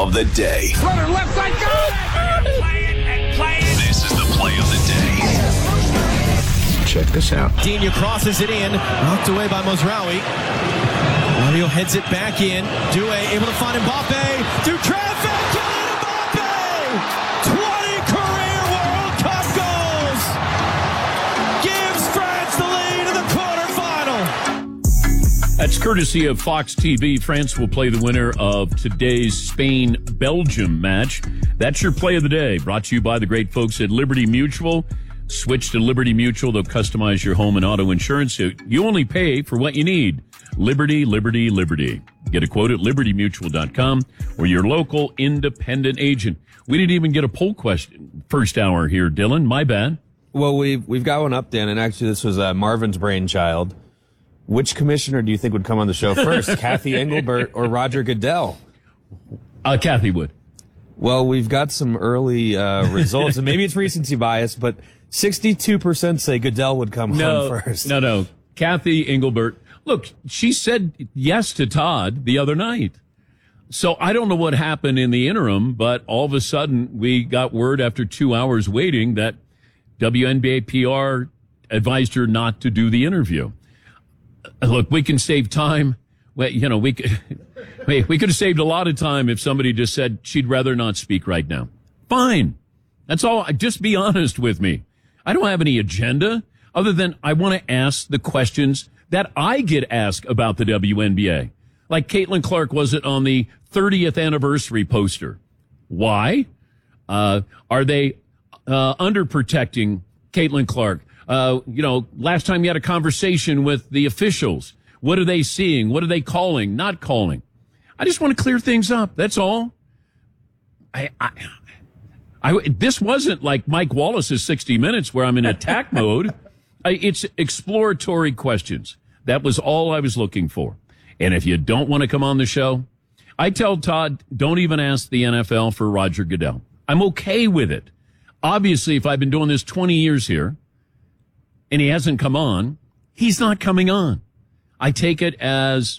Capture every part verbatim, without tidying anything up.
of the day. Runner left side, go! Play it and play it. This is the play of the day. Check this out. Dina crosses it in, knocked away by Mozraoui. Mario heads it back in. Due able to find Mbappe through traffic. Kylian Mbappe! twenty career World Cup goals! Gives France the lead in the quarterfinal. That's courtesy of Fox T V. France will play the winner of today's Spain-Belgium match. That's your play of the day, brought to you by the great folks at Liberty Mutual. Switch to Liberty Mutual. They'll customize your home and auto insurance. You only pay for what you need. Liberty, Liberty, Liberty. Get a quote at liberty mutual dot com or your local independent agent. We didn't even get a poll question first hour here, Dylan. My bad. Well, we've, we've got one up, Dan, and actually this was uh, Marvin's brainchild. Which commissioner do you think would come on the show first, Kathy Engelbert or Roger Goodell? Uh, Kathy would. Well, we've got some early uh, results, and maybe it's recency bias, but sixty-two percent say Goodell would come no, home first. No, no. Kathy Engelbert. Look, she said yes to Todd the other night. So I don't know what happened in the interim, but all of a sudden we got word after two hours waiting that W N B A P R advised her not to do the interview. Look, we can save time. Well, you know, we could, we could have saved a lot of time if somebody just said she'd rather not speak right now. Fine. That's all. Just be honest with me. I don't have any agenda other than I want to ask the questions that I get asked about the W N B A. Like Caitlin Clark wasn't on the thirtieth anniversary poster. Why? Uh, are they uh, underprotecting Caitlin Clark? Uh, you know, last time you had a conversation with the officials, what are they seeing? What are they calling? Not calling? I just want to clear things up. That's all. I, I, I this wasn't like Mike Wallace's sixty minutes where I'm in attack mode. I, it's exploratory questions. That was all I was looking for. And if you don't want to come on the show, I tell Todd, don't even ask the N F L for Roger Goodell. I'm okay with it. Obviously, if I've been doing this twenty years here and he hasn't come on, he's not coming on. I take it as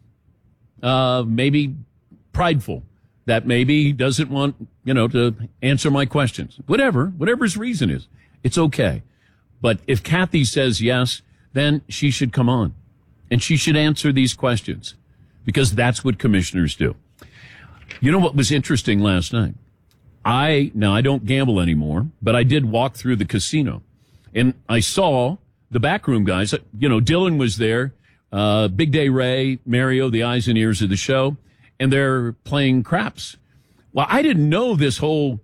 uh, maybe prideful, that maybe he doesn't want, you know, to answer my questions. Whatever, whatever his reason is, it's okay. But if Kathy says yes, then she should come on and she should answer these questions because that's what commissioners do. You know what was interesting last night? I, now I don't gamble anymore, but I did walk through the casino and I saw the backroom guys. You know, Dylan was there, uh, Big Day Ray, Mario, the eyes and ears of the show, and they're playing craps. Well, I didn't know this whole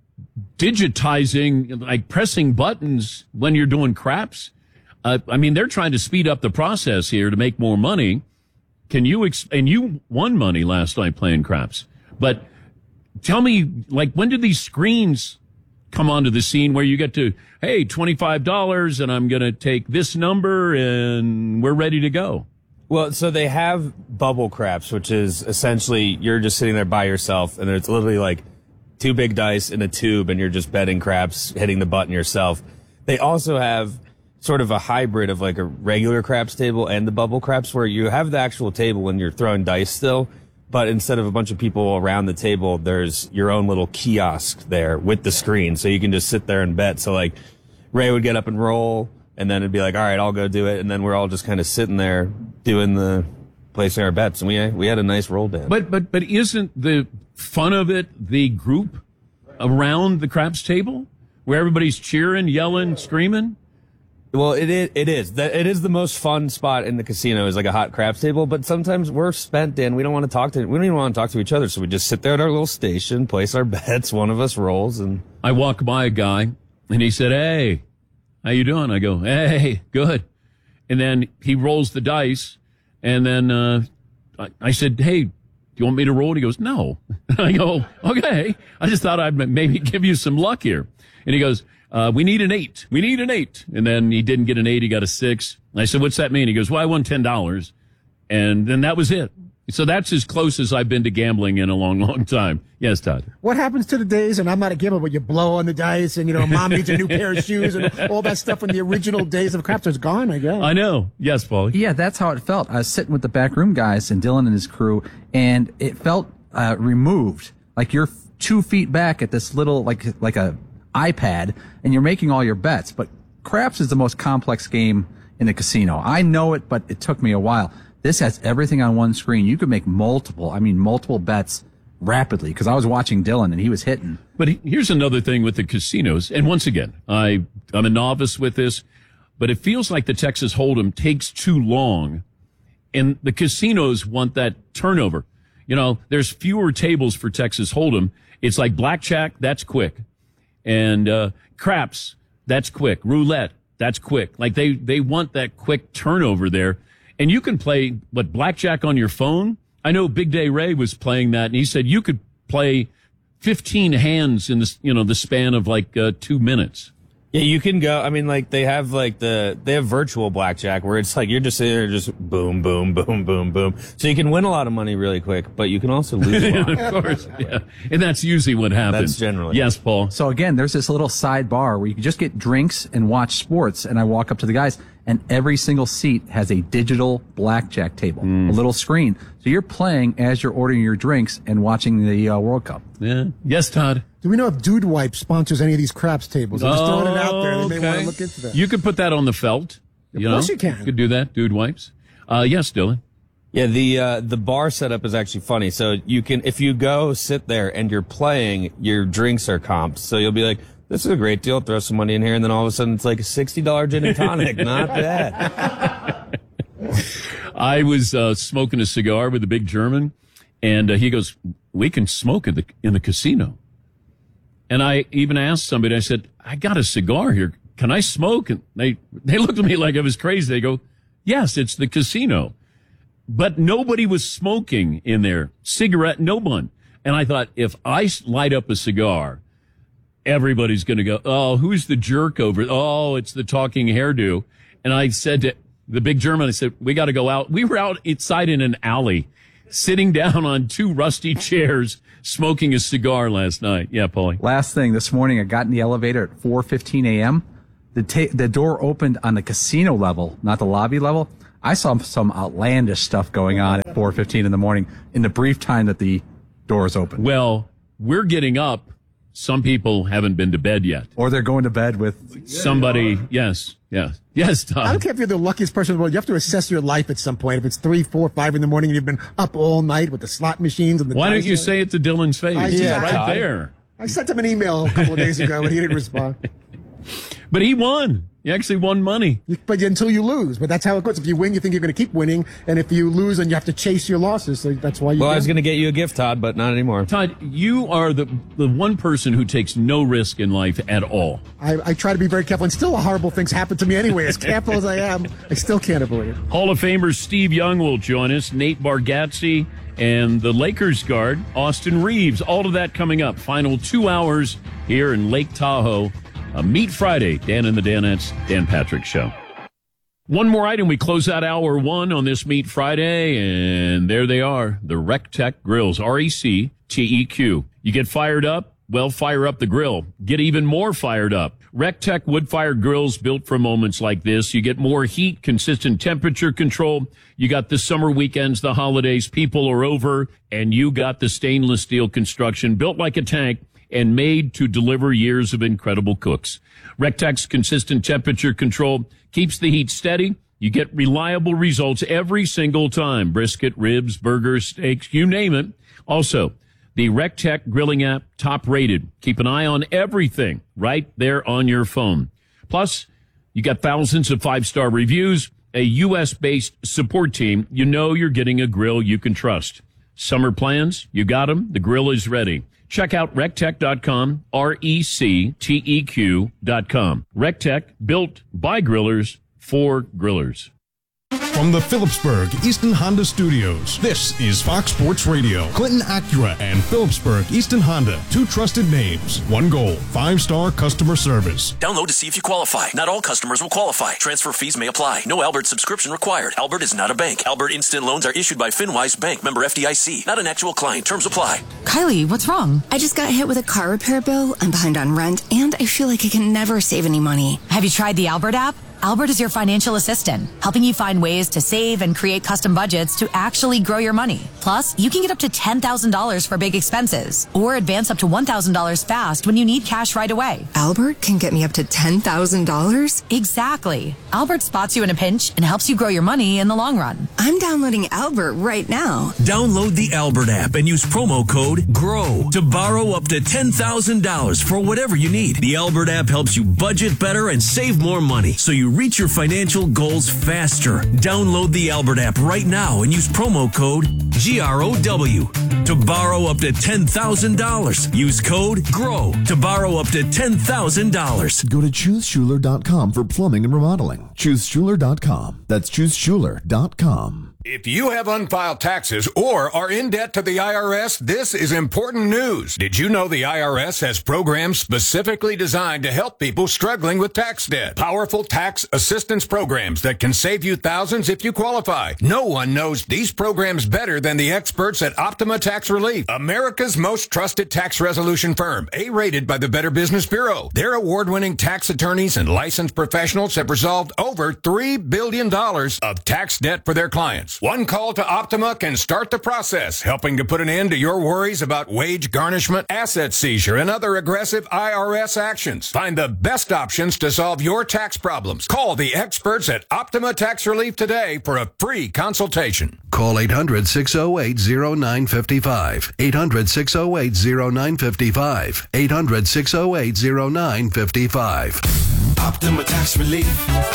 digitizing, like pressing buttons when you're doing craps. Uh, I mean, they're trying to speed up the process here to make more money. Can you, ex- and you won money last night playing craps, but tell me, like, when did these screens come onto the scene where you get to, hey, twenty-five dollars and I'm going to take this number and we're ready to go? Well, so they have bubble craps, which is essentially you're just sitting there by yourself and it's literally like two big dice in a tube and you're just betting craps, hitting the button yourself. They also have sort of a hybrid of like a regular craps table and the bubble craps where you have the actual table when you're throwing dice still, but instead of a bunch of people around the table, there's your own little kiosk there with the screen. So you can just sit there and bet. So like Ray would get up and roll and then it'd be like, all right, I'll go do it. And then we're all just kind of sitting there doing the placing our bets. And we, we had a nice roll down. But, but, but isn't the fun of it the group around the craps table where everybody's cheering, yelling, screaming? Well, it is, it is. It is the most fun spot in the casino is like a hot craps table, but sometimes we're spent, Dan. We don't want to talk to, we don't even want to talk to each other. So we just sit there at our little station, place our bets. One of us rolls and I walk by a guy and he said, hey, how you doing? I go, hey, good. And then he rolls the dice and then, uh, I, I said, hey, do you want me to roll? And he goes, no. I go, okay. I just thought I'd maybe give you some luck here. And he goes, Uh, we need an eight. We need an eight. And then he didn't get an eight. He got a six. And I said, what's that mean? He goes, well, I won ten dollars. And then that was it. So that's as close as I've been to gambling in a long, long time. Yes, Todd. What happens to the days, and I'm not a gambler, but you blow on the dice and, you know, mom needs a new pair of shoes and all that stuff from the original days of craps is gone, I guess. I know. Yes, Paulie. Yeah, that's how it felt. I was sitting with the backroom guys and Dylan and his crew, and it felt uh, removed. Like you're two feet back at this little, like, like a iPad, and you're making all your bets. But craps is the most complex game in the casino. I know it, but it took me a while. This has everything on one screen. You could make multiple, I mean, multiple bets rapidly, because I was watching Dylan and he was hitting. But here's another thing with the casinos. And once again, I, I'm a novice with this, but it feels like the Texas Hold'em takes too long, and the casinos want that turnover. You know, there's fewer tables for Texas Hold'em. It's like blackjack, that's quick. And uh, craps, that's quick. Roulette, that's quick. Like they, they want that quick turnover there. And you can play, what, blackjack on your phone? I know Big Day Ray was playing that, and he said you could play fifteen hands in the, you know, the span of like uh, two minutes. Yeah, you can go. I mean, like they have like the they have virtual blackjack where it's like you're just sitting there, just boom, boom, boom, boom, boom. So you can win a lot of money really quick, but you can also lose a lot. Of course, yeah, and that's usually what happens. That's generally. Yes, Paul. So again, there's this little side bar where you can just get drinks and watch sports. And I walk up to the guys, and every single seat has a digital blackjack table, mm. a little screen. So you're playing as you're ordering your drinks and watching the uh, World Cup. Yeah. Yes, Todd. Do we know if Dude Wipe sponsors any of these craps tables? I'm just oh, throwing it out there. They may okay. want to look into that. You could put that on the felt. Of You course know? you can. You could do that, Dude Wipes. Uh, yes, Dylan. Yeah, the uh, the bar setup is actually funny. So you can, if you go sit there and you're playing, your drinks are comped. So you'll be like, this is a great deal. Throw some money in here, and then all of a sudden it's like a sixty dollars gin and tonic. Not bad. I was uh, smoking a cigar with a big German, and uh, he goes, "We can smoke in the in the casino." And I even asked somebody, I said, "I got a cigar here. Can I smoke?" And they they looked at me like I was crazy. They go, "Yes, it's the casino." But nobody was smoking in there. Cigarette, no one. And I thought, if I light up a cigar, everybody's going to go, "Oh, who's the jerk over? Oh, it's the talking hairdo." And I said to the big German, I said, "We got to go out." We were out inside in an alley, sitting down on two rusty chairs, smoking a cigar last night. Yeah, Paulie. Last thing, this morning I got in the elevator at four fifteen a.m. The, ta- the door opened on the casino level, not the lobby level. I saw some outlandish stuff going on at four fifteen in the morning in the brief time that the doors opened. Well, we're getting up. Some people haven't been to bed yet. Or they're going to bed with somebody. Yes, yes, yes, Tom. I don't care if you're the luckiest person in the world. You have to assess your life at some point. If it's three, four, five in the morning and you've been up all night with the slot machines and the Why dice don't you say it to Dylan's face? I- yeah, right Todd. there. I sent him an email a couple of days ago and he didn't respond. But he won. He actually won money. You- But until you lose, but that's how it goes. If you win, you think you're going to keep winning, and if you lose, then you have to chase your losses. So that's why you. Well, I do. was going to get you a gift, Todd, but not anymore. Todd, you are the the one person who takes no risk in life at all. I, I try to be very careful, and still horrible things happen to me anyway. As careful as I am, I still can't avoid it. Hall of Famer Steve Young will join us, Nate Bargatze, and the Lakers guard, Austin Reeves. All of that coming up. Final two hours here in Lake Tahoe. A Meat Friday, Dan and the Danettes, Dan Patrick Show. One more item. We close out hour one on this Meat Friday, and there they are, the RecTeq grills, R E C T E Q. You get fired up? Well, fire up the grill. Get even more fired up. RecTeq wood-fired grills built for moments like this. You get more heat, consistent temperature control. You got the summer weekends, the holidays, people are over, and you got the stainless steel construction built like a tank and made to deliver years of incredible cooks. RecTeq's consistent temperature control keeps the heat steady. You get reliable results every single time. Brisket, ribs, burgers, steaks, you name it. Also, the RecTeq grilling app, top rated. Keep an eye on everything right there on your phone. Plus, you got thousands of five-star reviews, a U S-based support team. You know you're getting a grill you can trust. Summer plans? You got them. The grill is ready. Check out recteq dot com, R E C T E Q dot com. RecTeq, built by grillers for grillers. From the Phillipsburg Easton Honda Studios, this is Fox Sports Radio. Clinton Acura and Phillipsburg Easton Honda, two trusted names, one goal, five-star customer service. Download to see if you qualify. Not all customers will qualify. Transfer fees may apply. No Albert subscription required. Albert is not a bank. Albert Instant Loans are issued by FinWise Bank, member F D I C. Not an actual client. Terms apply. Kylie, what's wrong? I just got hit with a car repair bill. I'm behind on rent, and I feel like I can never save any money. Have you tried the Albert app? Albert is your financial assistant, helping you find ways to save and create custom budgets to actually grow your money. Plus, Plus, you can get up to ten thousand dollars for big expenses or advance up to one thousand dollars fast when you need cash right away. Albert can get me up to ten thousand dollars? Exactly. Albert spots you in a pinch and helps you grow your money in the long run. I'm downloading Albert right now. Download the Albert app and use promo code GROW to borrow up to ten thousand dollars for whatever you need. The Albert app helps you budget better and save more money so you reach your financial goals faster. Download the Albert app right now and use promo code G R O W to borrow up to ten thousand dollars. Use code GROW to borrow up to ten thousand dollars. Go to choose schuler dot com for plumbing and remodeling. choose schuler dot com. That's choose schuler dot com. If you have unfiled taxes or are in debt to the I R S, this is important news. Did you know the I R S has programs specifically designed to help people struggling with tax debt? Powerful tax assistance programs that can save you thousands if you qualify. No one knows these programs better than the experts at Optima Tax Relief, America's most trusted tax resolution firm, A-rated by the Better Business Bureau. Their award-winning tax attorneys and licensed professionals have resolved over three billion dollars of tax debt for their clients. One call to Optima can start the process, helping to put an end to your worries about wage garnishment, asset seizure, and other aggressive I R S actions. Find the best options to solve your tax problems. Call the experts at Optima Tax Relief today for a free consultation. Call eight hundred, six oh eight, oh nine five five. eight hundred, six oh eight, oh nine five five. eight hundred, six oh eight, oh nine five five. Optima Tax Relief.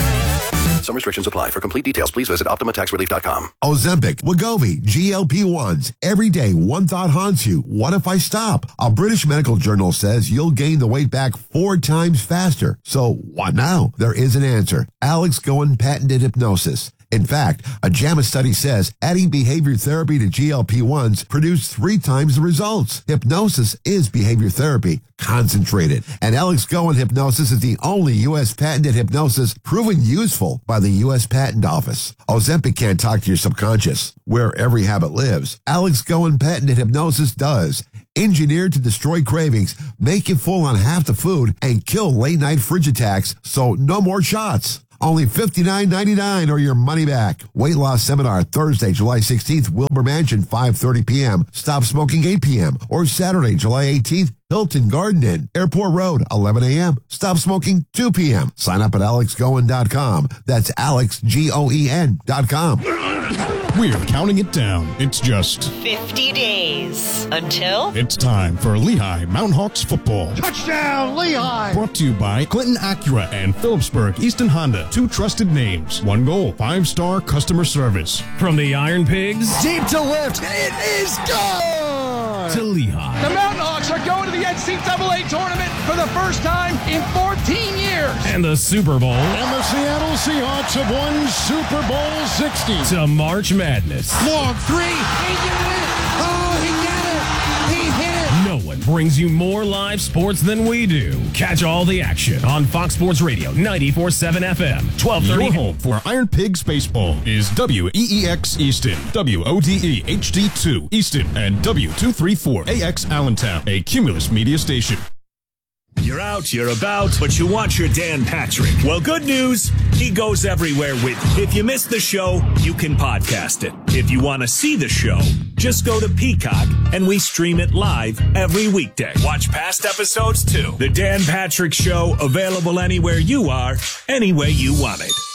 Some restrictions apply. For complete details, please visit optima tax relief dot com. Ozempic, Wegovy, G L P ones. Every day, one thought haunts you. What if I stop? A British medical journal says you'll gain the weight back four times faster. So what now? There is an answer. Alex Goen patented hypnosis. In fact, a JAMA study says adding behavior therapy to G L P ones produced three times the results. Hypnosis is behavior therapy, concentrated. And Alex Goen hypnosis is the only U S patented hypnosis proven useful by the U S Patent Office. Ozempic can't talk to your subconscious, where every habit lives. Alex Goen patented hypnosis does. Engineered to destroy cravings, make you full on half the food, and kill late-night fridge attacks, so no more shots. Only fifty-nine ninety-nine or your money back. Weight loss seminar Thursday, July sixteenth, Wilbur Mansion, five thirty p.m. Stop smoking, eight p.m. Or Saturday, July eighteenth, Hilton Garden Inn, Airport Road, eleven a.m. Stop smoking, two p.m. Sign up at alex goen dot com. That's Alex, G O E N dot com. We're counting it down. It's just fifty days until it's time for Lehigh Mountain Hawks football. Touchdown, Lehigh! Brought to you by Clinton Acura and Phillipsburg Easton Honda. Two trusted names. One goal. Five-star customer service. From the Iron Pigs. Deep to lift. It is gone! To Lehigh. The Mountain Hawks are going to the N C double A tournament for the first time in fourteen years. And the Super Bowl. And the Seattle Seahawks have won Super Bowl sixty. To March Madness. Long three. He did it. Oh, he did it. He hit it. No one brings you more live sports than we do. Catch all the action on Fox Sports Radio, ninety-four point seven F M, twelve thirty. Your home for Iron Pigs Baseball is W E E X Easton, W O D E H D two Easton, and W two thirty-four A X Allentown, a Cumulus media station. You're out, you're about, but you want your Dan Patrick. Well, good news, he goes everywhere with you. If you missed the show, you can podcast it. If you want to see the show, just go to Peacock, and we stream it live every weekday. Watch past episodes, too. The Dan Patrick Show, available anywhere you are, any way you want it.